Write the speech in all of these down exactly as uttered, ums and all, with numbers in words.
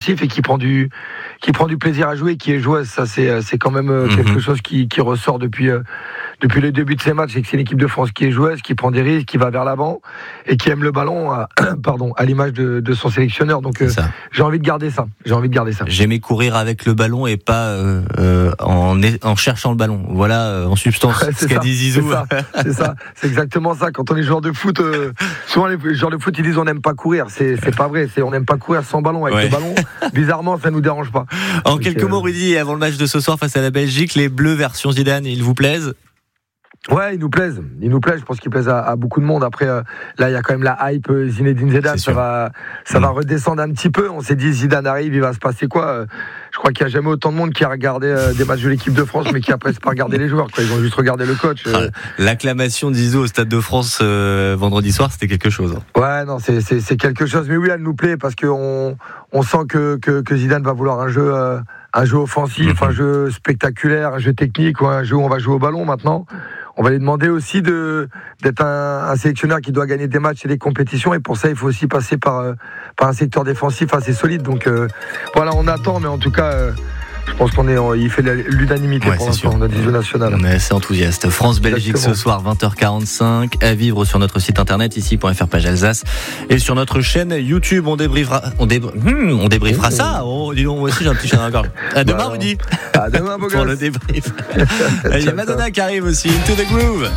offensif et qui prend du qui prend du plaisir à jouer, qui est joueuse. Ça c'est c'est quand même mm-hmm. quelque chose qui qui ressort depuis euh, depuis le début de ces matchs, c'est que c'est l'équipe de France qui est joueuse, qui prend des risques, qui va vers l'avant et qui aime le ballon, à, pardon, à l'image de, de son sélectionneur. Donc euh, j'ai envie de garder ça. J'ai envie de garder ça. J'aimais courir avec le ballon et pas euh, euh, en, en cherchant le ballon. Voilà, euh, en substance, ouais, ce qu'a ça, dit Zizou. C'est ça, c'est ça, c'est exactement ça. Quand on est joueur de foot, euh, souvent les joueurs de foot ils disent on n'aime pas courir. C'est c'est pas vrai. C'est on n'aime pas courir sans ballon. Avec ouais. le ballon, bizarrement, ça nous dérange pas. En Donc, quelques euh... mots, Rudy, avant le match de ce soir face à la Belgique, les Bleus version Zidane, ils vous plaisent? Ouais, ils nous plaisent. Ils nous plaisent. Je pense qu'ils plaisent à, à beaucoup de monde. Après, euh, là, il y a quand même la hype euh, Zinedine Zidane. Ça va, ça mmh. va redescendre un petit peu. On s'est dit, Zidane arrive, il va se passer quoi euh, Je crois qu'il n'y a jamais autant de monde qui a regardé euh, des matchs de l'équipe de France, mais qui a presque pas regardé les joueurs. Quoi. Ils ont juste regardé le coach. Euh. L'acclamation d'Iso au Stade de France euh, vendredi soir, c'était quelque chose. Ouais, non, c'est, c'est, c'est quelque chose. Mais oui, elle nous plaît parce qu'on on sent que, que, que Zidane va vouloir un jeu, euh, un jeu offensif, mmh. un jeu spectaculaire, un jeu technique, ou un jeu où on va jouer au ballon maintenant. On va lui demander aussi de, d'être un, un sélectionneur qui doit gagner des matchs et des compétitions. Et pour ça, il faut aussi passer par, euh, par un secteur défensif assez solide. Donc euh, voilà, on attend, mais en tout cas, euh, je pense qu'on est, on, il fait l'unanimité ouais, pour l'instant, notre division nationale. On est assez enthousiaste. France-Belgique ce soir, vingt heures quarante-cinq. À vivre sur notre site internet, ici point f r page Alsace. Et sur notre chaîne YouTube, on débriefera, on, débr... hmm, on débriefera oh. ça. Oh, dis donc, moi aussi j'ai un petit chien à la gorge. À demain, bah, Rudy. À demain, beau pour le débrief. Il y a Madonna qui arrive aussi. Into the Groove.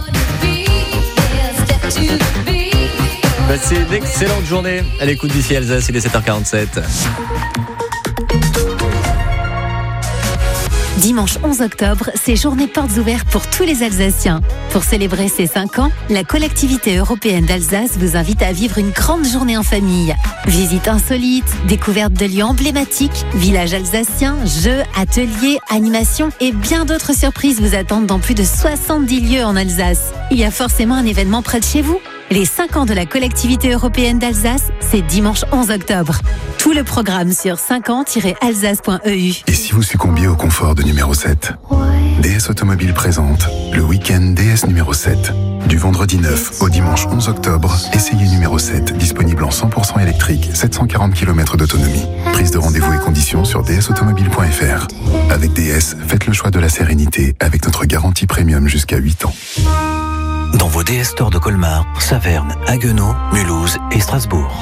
Passez une excellente journée à l'écoute d'ici Alsace. Il est sept heures quarante-sept. Dimanche onze octobre, c'est journée portes ouvertes pour tous les Alsaciens. Pour célébrer ses cinq ans, la collectivité européenne d'Alsace vous invite à vivre une grande journée en famille. Visites insolites, découvertes de lieux emblématiques, villages alsaciens, jeux, ateliers, animations et bien d'autres surprises vous attendent dans plus de soixante-dix lieux en Alsace. Il y a forcément un événement près de chez vous. Les cinq ans de la collectivité européenne d'Alsace, c'est dimanche onze octobre. Tout le programme sur cinq ans tiret alsace point e u. Et si vous succombiez au confort de numéro sept ? D S Automobile présente le week-end D S numéro sept. Du vendredi neuf au dimanche onze octobre, essayez numéro sept, disponible en cent pour cent électrique, sept cent quarante kilomètres d'autonomie. Prise de rendez-vous et conditions sur d s automobile point f r. Avec D S, faites le choix de la sérénité avec notre garantie premium jusqu'à huit ans. Dans vos D S Stores de Colmar, Saverne, Haguenau, Mulhouse et Strasbourg.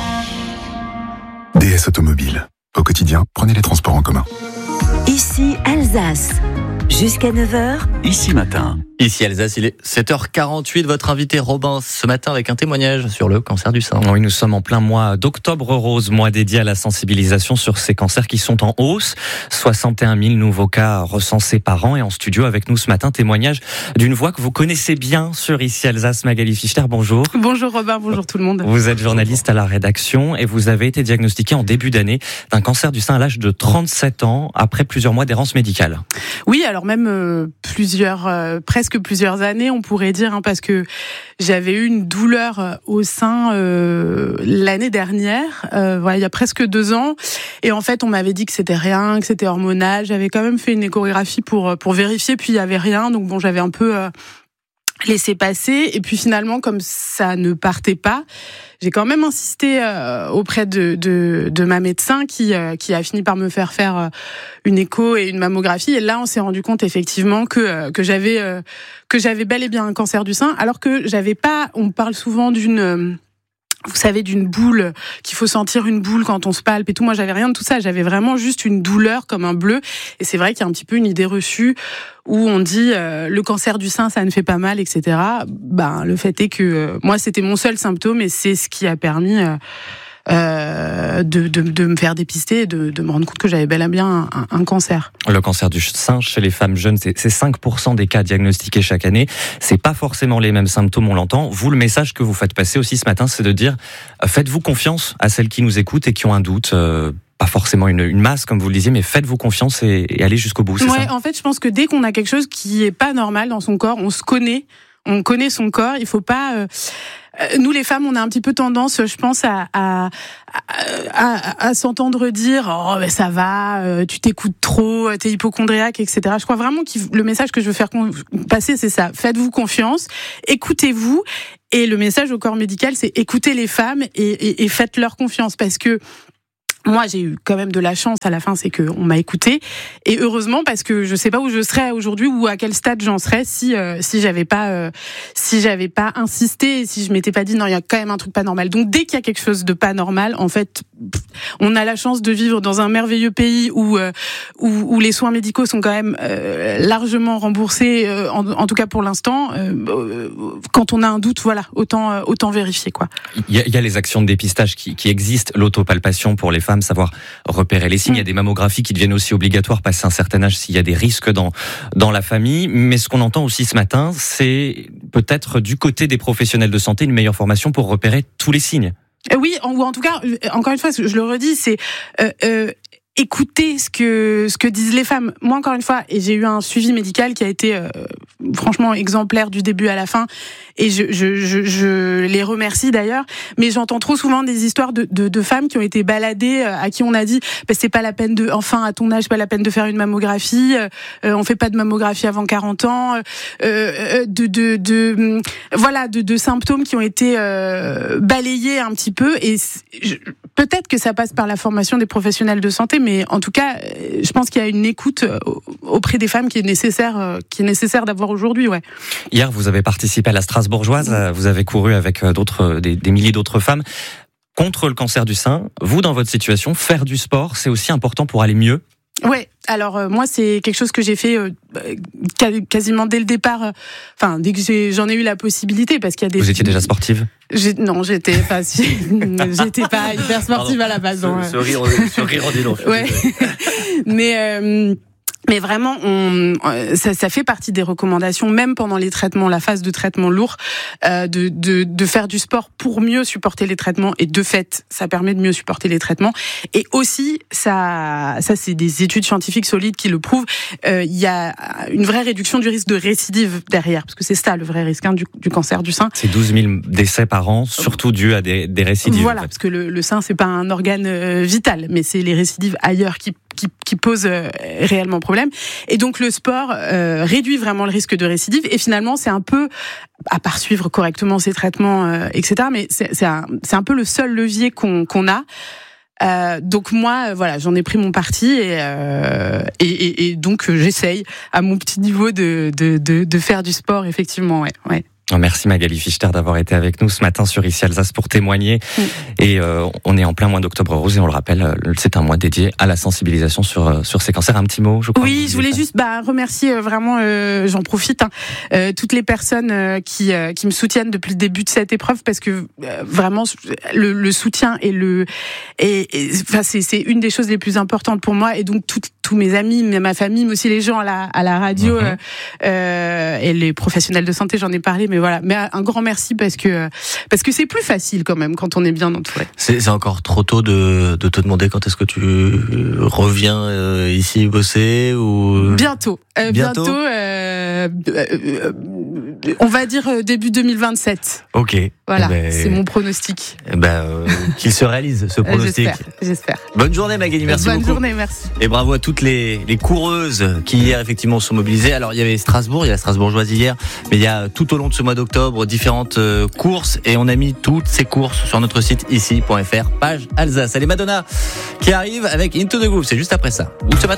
D S Automobile. Au quotidien, prenez les transports en commun. Ici Alsace. Jusqu'à neuf heures. Ici matin. Ici Alsace, il est sept heures quarante-huit. Votre invité Robin ce matin avec un témoignage sur le cancer du sein. Oui, nous sommes en plein mois d'Octobre Rose, mois dédié à la sensibilisation sur ces cancers qui sont en hausse. soixante et un mille nouveaux cas recensés par an. Et en studio avec nous ce matin, témoignage d'une voix que vous connaissez bien sur Ici Alsace. Magali Fichter, bonjour. Bonjour Robin, bonjour tout le monde. Vous êtes journaliste à la rédaction et vous avez été diagnostiqué en début d'année d'un cancer du sein à l'âge de trente-sept ans après plusieurs mois d'errance médicale. Oui, alors même euh, plusieurs, euh, presque plusieurs années, on pourrait dire, hein, parce que j'avais eu une douleur au sein euh, l'année dernière, euh, voilà, il y a presque deux ans, et en fait, on m'avait dit que c'était rien, que c'était hormonal. J'avais quand même fait une échographie pour pour vérifier, puis il y avait rien, donc bon, j'avais un peu euh, laissé passer, et puis finalement, comme ça ne partait pas, j'ai quand même insisté euh, auprès de, de, de ma médecin qui, euh, qui a fini par me faire faire euh, une écho et une mammographie. Et là, on s'est rendu compte effectivement que euh, que j'avais euh, que j'avais bel et bien un cancer du sein, alors que j'avais pas. On parle souvent d'une euh, vous savez, d'une boule, qu'il faut sentir une boule quand on se palpe et tout. Moi, j'avais rien de tout ça. J'avais vraiment juste une douleur comme un bleu. Et c'est vrai qu'il y a un petit peu une idée reçue où on dit euh, le cancer du sein, ça ne fait pas mal, et cetera. Ben, le fait est que euh, moi, c'était mon seul symptôme et c'est ce qui a permis euh, euh, de, de, de me faire dépister et de, de me rendre compte que j'avais bel et bien un, un cancer. Le cancer du sein chez les femmes jeunes, c'est, c'est cinq pour cent des cas diagnostiqués chaque année. C'est pas forcément les mêmes symptômes, on l'entend. Vous, le message que vous faites passer aussi ce matin, c'est de dire euh, faites-vous confiance à celles qui nous écoutent et qui ont un doute. Euh, pas forcément une, une masse, comme vous le disiez, mais faites-vous confiance et, et allez jusqu'au bout. C'est ouais, ça ? En fait, je pense que dès qu'on a quelque chose qui est pas normal dans son corps, on se connaît. On connaît son corps, il faut pas... Euh, nous, les femmes, on a un petit peu tendance, je pense, à, à, à, à, à s'entendre dire « Oh, ben ça va, euh, tu t'écoutes trop, t'es hypocondriaque, et cetera » Je crois vraiment que le message que je veux faire passer, c'est ça. Faites-vous confiance, écoutez-vous. Et le message au corps médical, c'est écoutez les femmes et, et, et faites-leur confiance. Parce que Moi, j'ai eu quand même de la chance à la fin, c'est qu'on m'a écouté. Et heureusement, parce que je sais pas où je serais aujourd'hui ou à quel stade j'en serais si euh, si j'avais pas euh, si j'avais pas insisté, si je m'étais pas dit non, il y a quand même un truc pas normal. Donc dès qu'il y a quelque chose de pas normal, en fait, on a la chance de vivre dans un merveilleux pays où euh, où, où les soins médicaux sont quand même euh, largement remboursés, euh, en, en tout cas pour l'instant. Euh, euh, quand on a un doute, voilà, autant euh, autant vérifier quoi. Il y a, il y a les actions de dépistage qui, qui existent, l'autopalpation pour les femmes, savoir repérer les signes. Mmh. Il y a des mammographies qui deviennent aussi obligatoires passé un certain âge s'il y a des risques dans dans la famille. Mais ce qu'on entend aussi ce matin, c'est peut-être du côté des professionnels de santé une meilleure formation pour repérer tous les signes. Oui, ou en tout cas, encore une fois, je le redis, c'est euh, euh, écouter ce que ce que disent les femmes. Moi, encore une fois, et j'ai eu un suivi médical qui a été euh, franchement exemplaire du début à la fin, et je je je, je les remercie d'ailleurs. Mais j'entends trop souvent des histoires de de, de femmes qui ont été baladées, à qui on a dit bah, c'est pas la peine de, enfin à ton âge, pas la peine de faire une mammographie, euh, on fait pas de mammographie avant quarante ans, euh, euh, de de de voilà de de symptômes qui ont été euh, balayés un petit peu. Et je, peut-être que ça passe par la formation des professionnels de santé, mais en tout cas, je pense qu'il y a une écoute auprès des femmes qui est nécessaire, qui est nécessaire d'avoir aujourd'hui, ouais. Hier, vous avez participé à la Strasbourgeoise, vous avez couru avec d'autres, des, des milliers d'autres femmes contre le cancer du sein. Vous, dans votre situation, faire du sport, c'est aussi important pour aller mieux? Ouais, alors euh, moi c'est quelque chose que j'ai fait euh, quasiment dès le départ, enfin euh, dès que j'ai, j'en ai eu la possibilité, parce qu'il y a des... Vous étiez déjà sportive? j'ai, Non, j'étais pas, j'étais pas hyper sportive Pardon. à la base. Ce, non, ce rire, ce rire en dit long. Ouais, mais... Euh, Mais vraiment, on, ça, ça fait partie des recommandations, même pendant les traitements, la phase de traitement lourd, euh, de, de, de faire du sport pour mieux supporter les traitements. Et de fait, ça permet de mieux supporter les traitements. Et aussi, ça, ça c'est des études scientifiques solides qui le prouvent. Euh, il y a une vraie réduction du risque de récidive derrière, parce que c'est ça le vrai risque hein, du, du cancer du sein. C'est douze mille décès par an, surtout dû à des, des récidives. Voilà, en fait. Parce que le, le sein c'est pas un organe euh, vital, mais c'est les récidives ailleurs qui Qui, qui pose euh, réellement problème. Et donc le sport euh, réduit vraiment le risque de récidive. Et finalement, c'est un peu, à part suivre correctement ses traitements, euh, et cetera. Mais c'est, c'est, un, c'est un peu le seul levier qu'on, qu'on a. Euh, donc moi, voilà, j'en ai pris mon parti et, euh, et, et, et donc j'essaye à mon petit niveau de, de, de, de faire du sport, effectivement. Ouais, ouais. Merci Magali Fichter d'avoir été avec nous ce matin sur Ici Alsace pour témoigner. Oui. Et euh, on est en plein mois d'Octobre Rose et on le rappelle, c'est un mois dédié à la sensibilisation sur sur ces cancers. Un petit mot, je crois. Oui, je voulais juste bah, remercier euh, vraiment, euh, j'en profite, hein, euh, toutes les personnes euh, qui euh, qui me soutiennent depuis le début de cette épreuve, parce que euh, vraiment le, le soutien et le et, et enfin c'est c'est une des choses les plus importantes pour moi. Et donc tout, tous mes amis, ma famille, mais aussi les gens à la à la radio mm-hmm. euh, euh, et les professionnels de santé, j'en ai parlé, mais voilà, mais un grand merci parce que parce que c'est plus facile quand même quand on est bien entouré. C'est, c'est encore trop tôt de, de te demander quand est-ce que tu reviens euh, ici bosser ou bientôt. Euh, bientôt. bientôt euh, euh, on va dire début deux mille vingt-sept. Ok. Voilà, eh ben, c'est mon pronostic. Eh ben, euh, qu'il se réalise ce pronostic. J'espère. J'espère. Bonne journée Magali, merci Bonne beaucoup. Bonne journée, merci. Et bravo à toutes les, les coureuses qui hier effectivement sont mobilisées. Alors il y avait Strasbourg, il y a la Strasbourgeoise hier, mais il y a tout au long de ce mois d'octobre différentes euh, courses et on a mis toutes ces courses sur notre site ici point f r, page Alsace. Allez, Madonna qui arrive avec Into the Groove, c'est juste après ça. Ou ce matin.